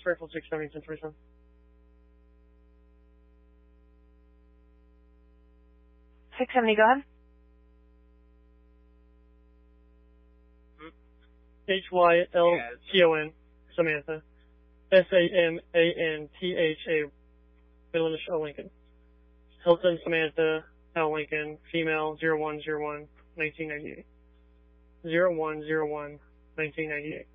Springfield 670, 1027. Go ahead. HYLTON, Samantha. SAMANTHA, middle initial Lincoln. Hilton Samantha L. Lincoln, female, 0101, 1998. 0101, 1998.